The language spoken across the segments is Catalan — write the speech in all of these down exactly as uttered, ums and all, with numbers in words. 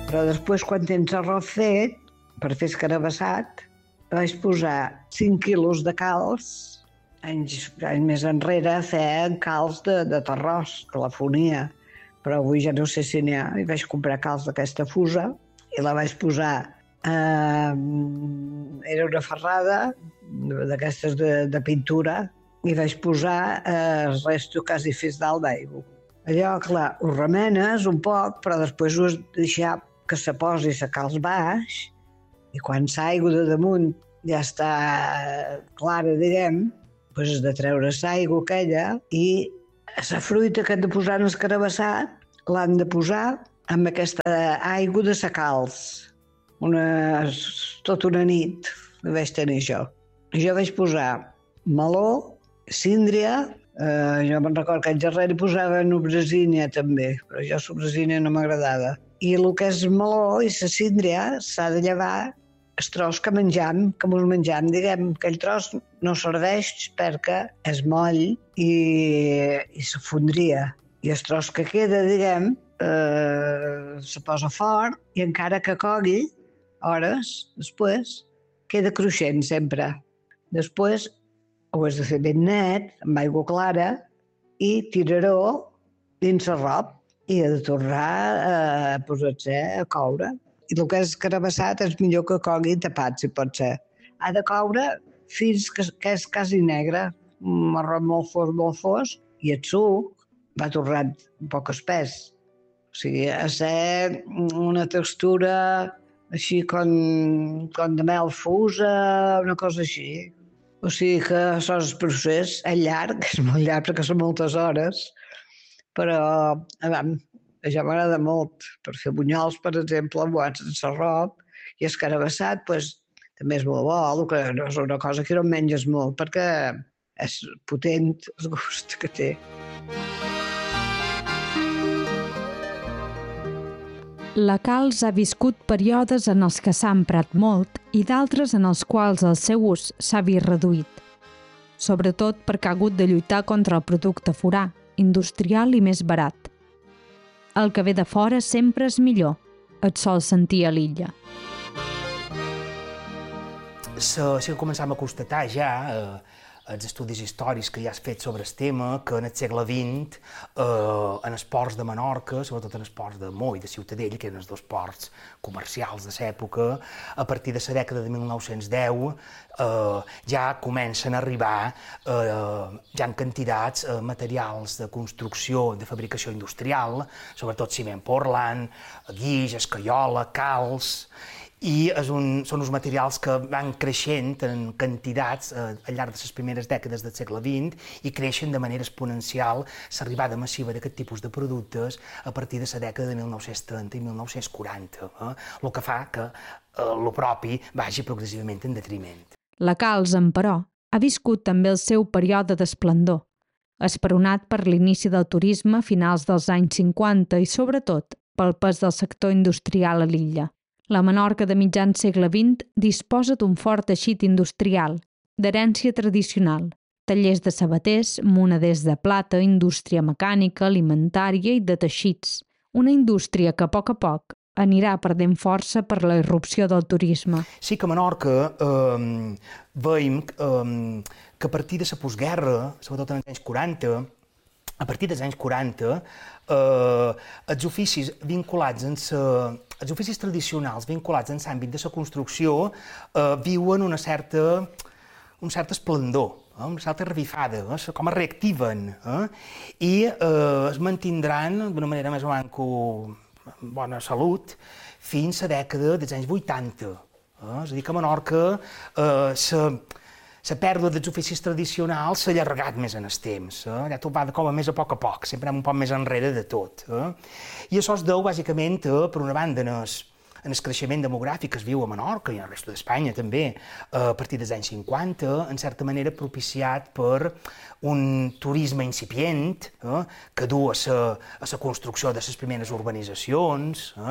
Però després, quan tens arròs fet, per fer escarabassat, vaig posar cinc quilos de calç. Anys, anys més enrere feien calç de, de terròs, que la fonia, però avui ja no sé si n'hi ha. I vaig comprar calç d'aquesta fusa i la vaig posar. Eh, era una ferrada d'aquestes de, de pintura i vaig posar eh, el resto quasi fins dalt d'aigua. Allò, clar, ho remenes un poc, però després ho has de deixar que se posi a calç baix i quan l'aigua de damunt ja està clara, diguem, doncs has de treure l'aigua aquella i la fruita que han de posar en l'escarabassat l'han de posar amb aquesta aigua de la calç. Una, tota una nit vaig tenir això. Jo vaig posar meló, síndria, eh, jo me'n recordo que anys darrere posaven obresínia també, però jo l'obresínia no m'agradava. I el que és meló i la síndria s'ha de llevar el tros que menjam, que mos menjam, diguem, aquell tros no serveix perquè és moll i, i se fondria. I el tros que queda, diguem, eh, se posa fort i encara que cogui, hores després, queda cruixent sempre. Després ho has de fer ben net, amb aigua clara, i tirar-ho dins l'arrop i ha de tornar a posar-se a coure. I el que és escarabassat és millor que cogui tapat, si pot ser. Ha de coure fins que, que és quasi negre, un marró molt fos, molt fos, i el suc va tornant un poc espès. O sigui, ha de ser una textura així com, com de mel fusa, una cosa així. O sigui que això és el procés, és llarg, és molt llarg perquè són moltes hores, però avam, això m'agrada molt. Per fer bunyols, per exemple, boats en sarrop i escarabassat, doncs, també és molt bo, que no és una cosa que no menges molt perquè és potent el gust que té. La calç ha viscut períodes en els que s'ha emprat molt i d'altres en els quals el seu ús s'ha vist reduït, sobretot perquè ha hagut de lluitar contra el producte forà, industrial i més barat. El que ve de fora sempre és millor, et sol sentir a l'illa. Sí que començam a constatar ja eh, els estudis històrics que ja has fet sobre el tema, que en el segle vint, eh, en els ports de Menorca, sobretot en els ports de Mo i de Ciutadella, que eren els dos ports comercials de l'època, a partir de la dècada de mil nou-cents deu eh, ja comencen a arribar eh, ja en quantitats eh, materials de construcció, de fabricació industrial, sobretot ciment Portland, guix, escaiola, calç, i és un, són uns materials que van creixent en quantitats eh, al llarg de les primeres dècades del segle vint i creixen de manera exponencial l'arribada massiva d'aquest tipus de productes a partir de la dècada de mil nou-cents trenta i mil nou-cents quaranta, eh? El que fa que eh, el propi vagi progressivament en detriment. La calç, emperò, ha viscut també el seu període d'esplendor, esperonat per l'inici del turisme a finals dels anys cinquanta i, sobretot, pel pes del sector industrial a l'illa. La Menorca de mitjan segle vint disposa d'un fort teixit industrial, d'herència tradicional, tallers de sabaters, moneders de plata, indústria mecànica, alimentària i de teixits. Una indústria que a poc a poc anirà perdent força per la irrupció del turisme. Sí que a Menorca eh, veiem eh, que a partir de la postguerra, sobretot en els anys quaranta, a partir dels anys quaranta, eh, els oficis vinculats en sa, els oficis tradicionals vinculats en l'àmbit de la construcció eh, viuen una certa, un cert esplendor, eh, una certa revifada, eh, com es reactiven eh, i eh, es mantindran d'una manera més o menys amb bona salut fins a la dècada dels anys vuitanta. Eh? És a dir, que a Menorca eh, se la pèrdua dels oficis tradicionals s'ha allargat més en el temps. Eh? Ja tot va com a més a poc a poc, sempre un poc més enrere de tot. Eh? I això es deu, bàsicament, eh, per una banda, en el, en el creixement demogràfic que es viu a Menorca i a la resta d'Espanya també, eh, a partir dels anys cinquanta, en certa manera propiciat per un turisme incipient, eh, que du a la construcció de les primeres urbanitzacions, eh,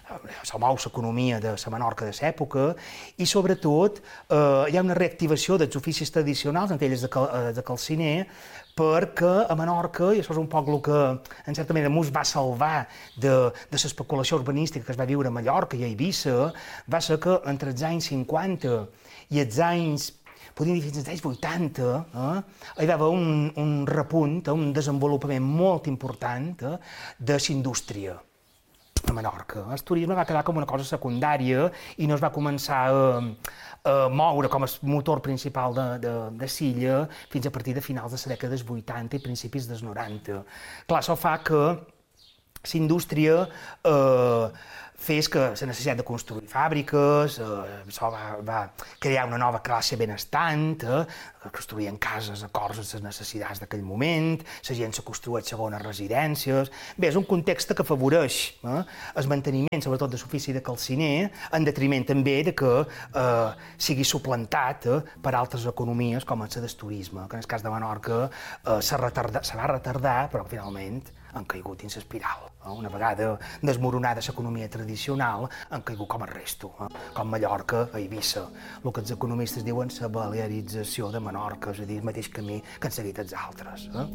se mou l'economia de la Menorca de l'època i, sobretot, eh, hi ha una reactivació dels oficis tradicionals, entre ells de, cal, de calciner, perquè a Menorca, i això és un poc el que en certa manera mos va salvar de, de l'especulació urbanística que es va viure a Mallorca i a Eivissa, va ser que entre els anys cinquanta i els anys, podríem dir fins als anys vuitanta, eh, hi va haver un, un repunt, un desenvolupament molt important eh, de la indústria a Menorca. El turisme va quedar com una cosa secundària i no es va començar a, a moure com a motor principal de, de, de l'illa fins a partir de finals de la dècada dels vuitanta i principis dels noranta. Clar, això fa que la indústria eh, fes que la necessitat de construir fàbriques, eh, això va, va crear una nova classe benestant, eh, construïen cases acords amb les necessitats d'aquell moment, la gent se construeix segones residències. Bé, és un context que afavoreix eh, el manteniment, sobretot de l'ofici de calciner, en detriment també de que eh, sigui suplantat eh, per altres economies com és la del turisme, que en el cas de Menorca eh, se, retarda, se va retardar, però finalment han caigut dins l'espiral. Eh? Una vegada desmoronada l'economia tradicional, han caigut com el resto, eh? Com Mallorca a Eivissa. El que els economistes diuen la balearització de Menorca, és a dir, el mateix camí que han seguit els altres. Eh?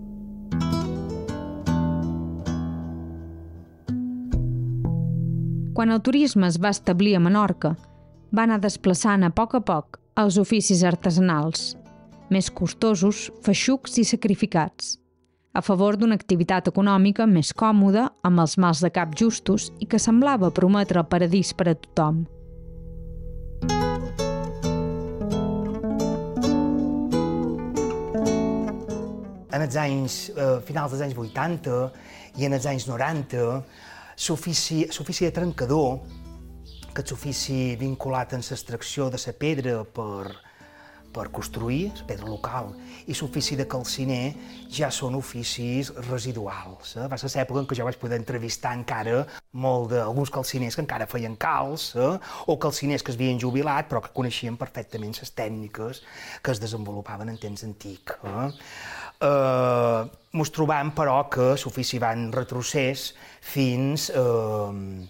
Quan el turisme es va establir a Menorca, va anar desplaçant a poc a poc els oficis artesanals, més costosos, feixucs i sacrificats, a favor d'una activitat econòmica més còmoda, amb els mals de cap justos i que semblava prometre el paradís per a tothom. En els anys, eh, finals dels anys vuitanta i en els anys noranta, l'ofici de trencador, que és l'ofici vinculat amb l'extracció de la pedra per, per construir, la pedra local, i l'ofici de calciner ja són oficis residuals. Eh? Va ser l'època en què jo vaig poder entrevistar encara molt d'alguns calciners que encara feien calç, eh? O calciners que es havien jubilat però que coneixien perfectament les tècniques que es desenvolupaven en temps antic. Eh? Eh, mos trobam, però, que l'ofici va en retrocés fins... Eh,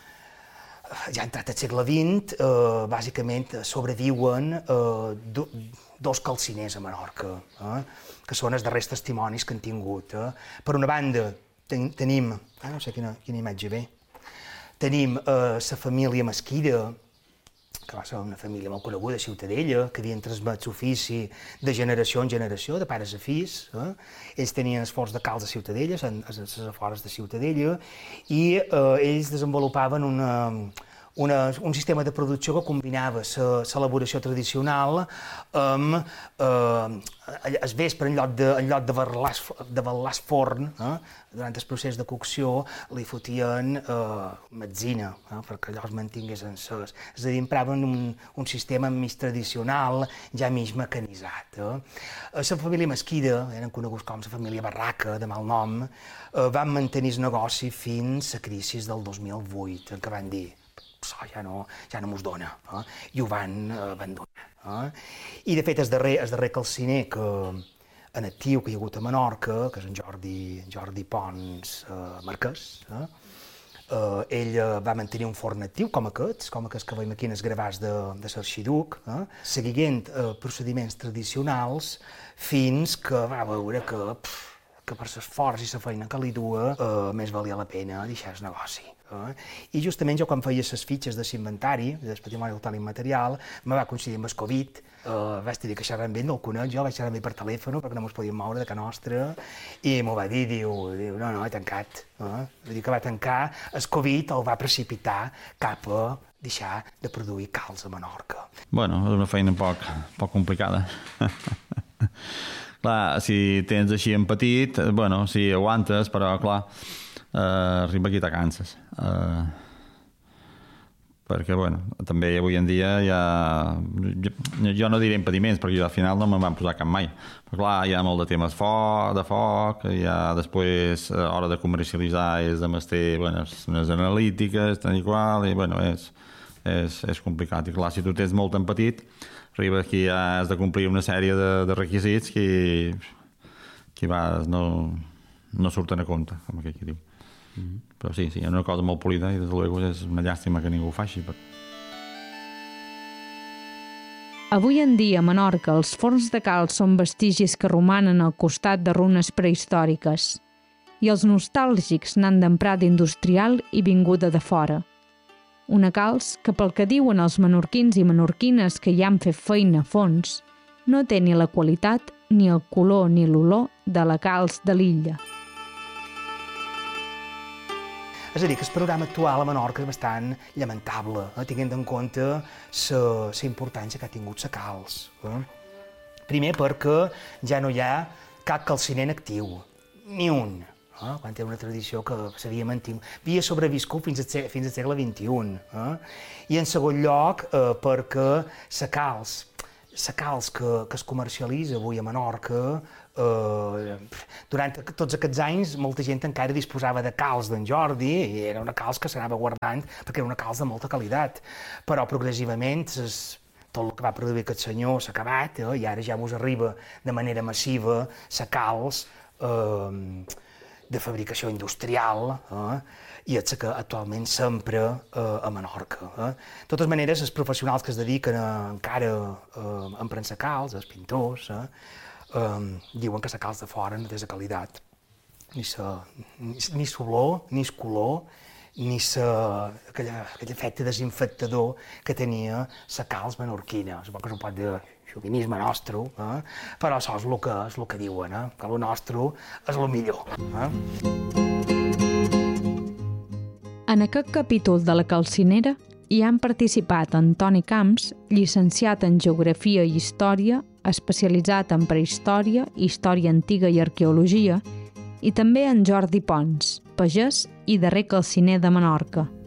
ja entrat al segle vint, eh, bàsicament sobreviuen eh, do, dos calciners a Menorca, eh, que són els darrers testimonis que han tingut. Eh. Per una banda, ten, tenim, ah, no sé quina, quina imatge ve, tenim la eh, família Mesquida, que va ser una família molt coneguda a Ciutadella, que havien transmet l'ofici de generació en generació, de pares a fills. Eh? Ells tenien els forns de calç a Ciutadella, a les afores de Ciutadella, i eh, ells desenvolupaven una, una, un sistema de producció que combinava l'elaboració tradicional amb eh, el vespre, en lloc de, en lloc de vetlars forn, eh? Durant el procés de cocció li fotien eh, metzina, eh, perquè allò es mantingués encès. És a dir, empraven un, un sistema més tradicional, ja mig mecanitzat. Eh. La família Mesquida, eren coneguts com la família Barraca, de mal nom, eh, van mantenir el negoci fins a la crisi del dos mil vuit, en què van dir això ja no, ja no mos dona, eh, i ho van eh, abandonar. Eh. I, de fet, el darrer, el darrer calciner que en actiu que hi ha hagut a Menorca, que és en Jordi, Jordi Pons eh, Marquès, eh? Eh, ell eh, va mantenir un forn actiu com aquests, com aquests que veiem aquí en els gravats de, de l'Arxiduc, eh? seguint eh, procediments tradicionals fins que va veure que, pff, que per l'esforç i la feina que li duia eh, més valia la pena deixar el negoci. Eh? I justament jo quan feia les fitxes de l'inventari, del patrimoni cultural immaterial, me va coincidir amb el Covid. Uh, vaig dir que xerrant amb ell, no el conec, jo vaig xerrar amb ell per telèfon perquè no ens podíem moure de casa nostra, i m'ho va dir, diu, diu no, no, he tancat. Uh, vull dir que va tancar, el Covid el va precipitar cap a deixar de produir calç a Menorca. Bueno, és una feina poc, poc complicada. Clar, si tens així en petit, bueno, si aguantes, però clar, uh, arriba aquí te canses. Uh, perquè, bueno, també avui en dia ja... Jo, jo no diré impediments, perquè jo al final no me'n van posar cap mai. Però clar, hi ha molt de temes foc, de foc, hi ha després, a hora de comercialitzar, és de mestre, bueno, unes analítiques, tant i qual, i bueno, és, és, és complicat. I clar, si tu tens molt en petit, arriba aquí ja has de complir una sèrie de, de requisits que, que va, no, no surten a compte, com aquell que diu. Mm-hmm. Però sí, sí, és una cosa molt polida i des de luego és una llàstima que ningú ho faci. Però... Avui en dia, a Menorca, els forns de calç són vestigis que romanen al costat de runes prehistòriques i els nostàlgics n'han d'emprar d'industrial i vinguda de fora. Una calç que, pel que diuen els menorquins i menorquines que hi han fet feina a fons, no té ni la qualitat, ni el color ni l'olor de la calç de l'illa. És a dir, que el programa actual a Menorca és bastant lamentable, eh? tenint en compte la importància que ha tingut la calç. Eh? Primer perquè ja no hi ha cap calciner actiu, ni un. Eh? Quan era una tradició que s'havia mantingut, havia sobreviscut fins al segle, fins al segle vint-i-un. Eh? I en segon lloc, eh, perquè la calç, la calç que, que es comercialitza avui a Menorca, eh, durant tots aquests anys molta gent encara disposava de calç d'en Jordi i era una calç que s'anava guardant perquè era una calç de molta qualitat. Però progressivament es, tot el que va produir aquest senyor s'ha acabat eh, i ara ja mos arriba de manera massiva la calç eh, de fabricació industrial eh, i és que actualment s'empra eh, a Menorca. Eh. De totes maneres, els professionals que es dediquen a, encara eh, a emprar la calç, els pintors, eh, eh, diuen que la calç de fora no té la qualitat, ni l'olor, ni el color, ni sa, aquella, aquell efecte desinfectador que tenia la calç menorquina. Suposo que és un pot de xovinisme nostre, eh? però això és el que, és el que diuen, eh? que el nostre és el millor. Eh? En aquest capítol de la calcinera hi han participat Antoni Camps, llicenciat en Geografia i Història, especialitzat en Prehistòria, Història Antiga i Arqueologia, i també en Jordi Pons, pagès i darrer calciner de Menorca.